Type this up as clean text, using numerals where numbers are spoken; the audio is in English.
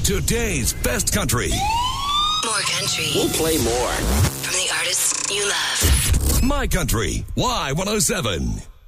Today's best country. More country. We'll play more from the artists you love. My Country, Y107.